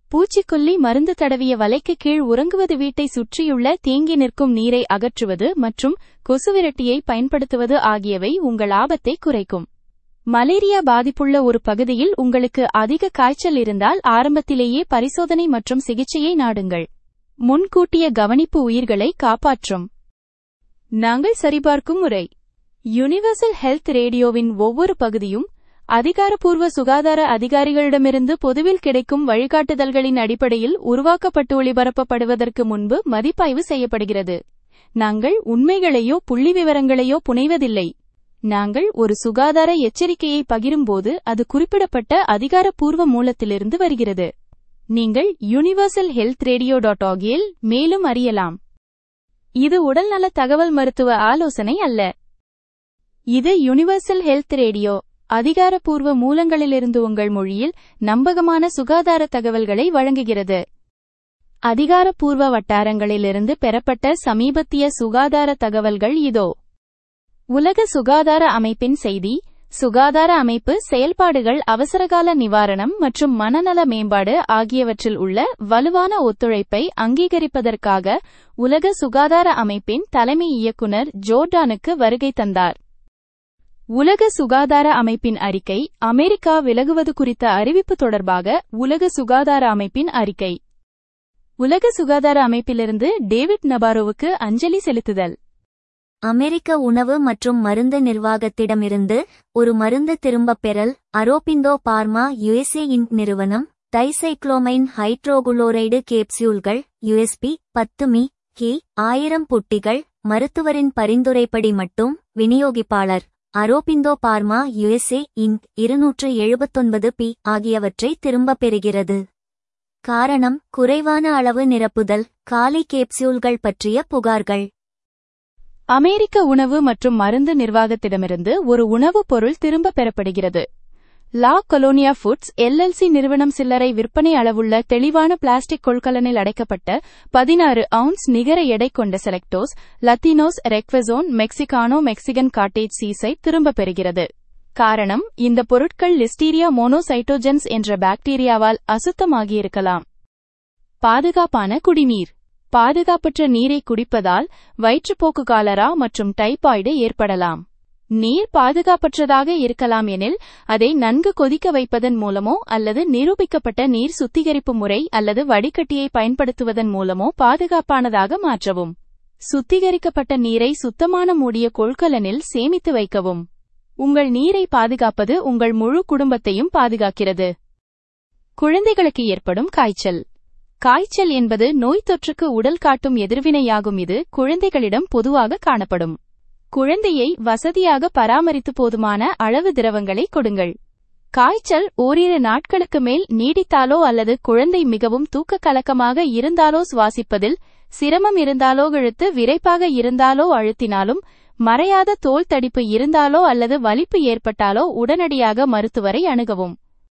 பூச்சிக்கொல்லி மருந்து தடவிய வலைக்கு கீழ் உறங்குவது, வீட்டை சுற்றியுள்ள தேங்கி நிற்கும் நீரை அகற்றுவது மற்றும் கொசுவிரட்டியை பயன்படுத்துவது ஆகியவை உங்கள் ஆபத்தை குறைக்கும். மலேரியா பாதிப்புள்ள ஒரு பகுதியில் உங்களுக்கு அதிக காய்ச்சல் இருந்தால் ஆரம்பத்திலேயே பரிசோதனை மற்றும் சிகிச்சையை நாடுங்கள். முன்கூட்டிய கவனிப்பு உயிர்களை காப்பாற்றும். நாங்கள் சரிபார்க்கும் முறை. யுனிவர்சல் ஹெல்த் ரேடியோவின் ஒவ்வொரு பகுதியும் அதிகாரப்பூர்வ சுகாதார அதிகாரிகளிடமிருந்து பொதுவில் கிடைக்கும் வழிகாட்டுதல்களின் அடிப்படையில் உருவாக்கப்பட்டு ஒளிபரப்பப்படுவதற்கு முன்பு மதிப்பாய்வு செய்யப்படுகிறது. நாங்கள் உண்மைகளையோ புள்ளிவிவரங்களையோ புனைவதில்லை. நாங்கள் ஒரு சுகாதார எச்சரிக்கையை பகிரும்போது அது குறிப்பிடப்பட்ட அதிகாரப்பூர்வ மூலத்திலிருந்து வருகிறது. நீங்கள் universalhealthradio.org இல் மேலும் அறியலாம். இது உடல்நல தகவல் மருத்துவ ஆலோசனை அல்ல. இது யுனிவர்சல் ஹெல்த் ரேடியோ, அதிகாரப்பூர்வ மூலங்களிலிருந்து உங்கள் மொழியில் நம்பகமான சுகாதார தகவல்களை வழங்குகிறது. அதிகாரப்பூர்வ வட்டாரங்களிலிருந்து பெறப்பட்ட சமீபத்திய சுகாதார தகவல்கள் இதோ. உலக சுகாதார அமைப்பின் செய்தி, சுகாதார அமைப்பு செயல்பாடுகள் அவசரகால நிவாரணம் மற்றும் மனநல மேம்பாடு ஆகியவற்றில் உள்ள வலுவான ஒத்துழைப்பை அங்கீகரிப்பதற்காக உலக சுகாதார அமைப்பின் தலைமை இயக்குனர் ஜோர்டானுக்கு வருகை தந்தார். உலக சுகாதார அமைப்பின் அறிக்கை, அமெரிக்கா விலகுவது குறித்த அறிவிப்பு தொடர்பாக உலக சுகாதார அமைப்பின் அறிக்கை. உலக சுகாதார அமைப்பிலிருந்து டேவிட் நபாரோவுக்கு அஞ்சலி செலுத்துதல். அமெரிக்க உணவு மற்றும் மருந்து நிர்வாகத்திடமிருந்து ஒரு மருந்து திரும்பப் பெறல். அரோபிந்தோ பார்மா யுஎஸ்ஏ இன்க் நிறுவனம் டைசைக்ளோமைன் ஹைட்ரோகுளோரைடு கேப்சியூல்கள் USP 10 mg கி 1000 புட்டிகள் மருத்துவரின் பரிந்துரைப்படி மட்டும். விநியோகிப்பாளர் Aurobindo pharma USA Inc 279 p ஆகியவற்றை திரும்பப் பெறுகிறது. காரணம் குறைவான அளவு நிரப்புதல். காலி கேப்சியூல்கள் பற்றிய புகார்கள். அமெரிக்க உணவு மற்றும் மருந்து நிர்வாகத்திடமிருந்து ஒரு உணவுப் பொருள் திரும்பப் பெறப்படுகிறது. லா கொலோனியா ஃபுட்ஸ் LLC நிறுவனம் சில்லறை விற்பனை அளவுள்ள தெளிவான பிளாஸ்டிக் கொள்கலனில் அடைக்கப்பட்ட 16 அவுன்ஸ் நிகர எடை கொண்ட செலக்டோஸ் லத்தினோஸ் ரெக்வெசோன் மெக்சிகானோ மெக்சிகன் காட்டேஜ் சீஸை திரும்பப் பெறுகிறது. காரணம், இந்த பொருட்கள் லிஸ்டீரியா மோனோசைட்டோஜென்ஸ் என்ற பாக்டீரியாவால் அசுத்தமாகியிருக்கலாம். பாதுகாப்பான குடிநீர். பாதுகாப்பற்ற நீரை குடிப்பதால் வயிற்றுப்போக்கு, காலரா மற்றும் டைபாய்டு ஏற்படலாம். நீர் பாதுகாப்பற்றதாக இருக்கலாம் எனில் அதை நன்கு கொதிக்க வைப்பதன் மூலமோ அல்லது நிரூபிக்கப்பட்ட நீர் சுத்திகரிப்பு முறை அல்லது வடிகட்டியை பயன்படுத்துவதன் மூலமோ பாதுகாப்பானதாக மாற்றவும். சுத்திகரிக்கப்பட்ட நீரை சுத்தமான மூடிய கொள்கலனில் சேமித்து வைக்கவும். உங்கள் நீரை பாதுகாப்பது உங்கள் முழு குடும்பத்தையும் பாதுகாக்கிறது. குழந்தைகளுக்கு ஏற்படும் காய்ச்சல். காய்ச்சல் என்பது நோய் தொற்றுக்கு உடல் காட்டும் எதிர்வினையாகும். இது குழந்தைகளிடம் பொதுவாக காணப்படும். குழந்தையை வசதியாக பராமரித்து போதுமான அளவு திரவங்களை கொடுங்கள். காய்ச்சல் ஓரிரு நாட்களுக்கு மேல் நீடித்தாலோ அல்லது குழந்தை மிகவும் தூக்க கலக்கமாக இருந்தாலோ, சுவாசிப்பதில் சிரமம் இருந்தாலோ, இழுத்து விரைப்பாக இருந்தாலோ, அழுத்தினாலும் மறையாத தோல் தடிப்பு இருந்தாலோ அல்லது வலிப்பு ஏற்பட்டாலோ உடனடியாக மருத்துவரை அணுகவும்.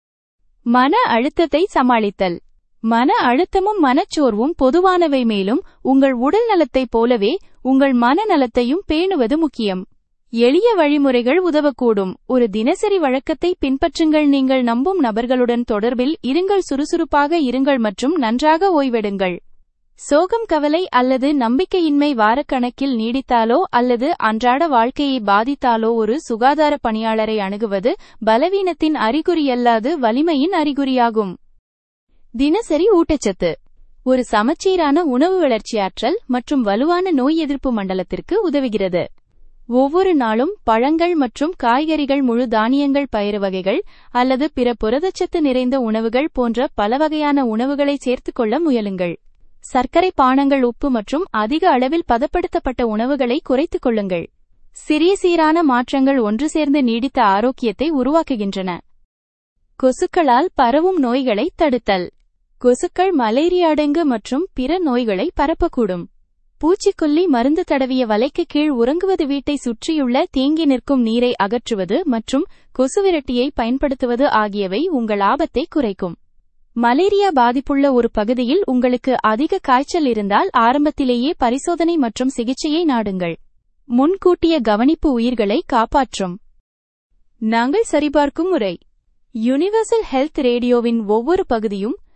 மன அழுத்தத்தை சமாளித்தல். மன அழுத்தமும் மனச்சோர்வும் பொதுவானவை, மேலும் உங்கள் உடல் நலத்தைப் போலவே உங்கள் மனநலத்தையும் பேணுவது முக்கியம். எளிய வழிமுறைகள் உதவக்கூடும். ஒரு தினசரி வழக்கத்தை பின்பற்றுங்கள். நீங்கள் நம்பும் நபர்களுடன் தொடர்பில் இருங்கள். சுறுசுறுப்பாக இருங்கள் மற்றும் நன்றாக ஓய்வெடுங்கள். சோகம், கவலை அல்லது நம்பிக்கையின்மை வாரக்கணக்கில் நீடித்தாலோ அல்லது அன்றாட வாழ்க்கையை பாதித்தாலோ ஒரு சுகாதார பணியாளரை அணுகுவது பலவீனத்தின் அறிகுறியல்லாது வலிமையின் அறிகுறியாகும். தினசரி ஊட்டச்சத்து. ஒரு சமச்சீரான உணவு வளர்ச்சியாற்றல் மற்றும் வலுவான நோய் எதிர்ப்பு மண்டலத்திற்கு உதவுகிறது. ஒவ்வொரு நாளும் பழங்கள் மற்றும் காய்கறிகள், முழு தானியங்கள், பயிறு வகைகள் அல்லது பிற புரதச்சத்து நிறைந்த உணவுகள் போன்ற பல வகையான உணவுகளை சேர்த்துக்கொள்ள முயலுங்கள். சர்க்கரை பானங்கள், உப்பு மற்றும் அதிக அளவில் பதப்படுத்தப்பட்ட உணவுகளை குறைத்துக் கொள்ளுங்கள். சிறிய சீரான மாற்றங்கள் ஒன்று சேர்ந்து நீடித்த ஆரோக்கியத்தை உருவாக்குகின்றன. கொசுக்களால் பரவும் நோய்களை தடுத்தல். கொசுக்கள் மலேரியா, டெங்கு மற்றும் பிற நோய்களை பரப்பக்கூடும். பூச்சிக்கொல்லி மருந்து தடவிய வலைக்கு கீழ் உறங்குவது, வீட்டை சுற்றியுள்ள தேங்கி நிற்கும் நீரை அகற்றுவது மற்றும் கொசுவிரட்டியை பயன்படுத்துவது ஆகியவை உங்கள் ஆபத்தை குறைக்கும். மலேரியா பாதிப்புள்ள ஒரு பகுதியில் உங்களுக்கு அதிக காய்ச்சல் இருந்தால் ஆரம்பத்திலேயே பரிசோதனை மற்றும் சிகிச்சையை நாடுங்கள். முன்கூட்டிய கவனிப்பு உயிர்களை காப்பாற்றும். நாங்கள் சரிபார்க்கும் முறை. யுனிவர்சல் ஹெல்த் ரேடியோவின் ஒவ்வொரு பகுதியும்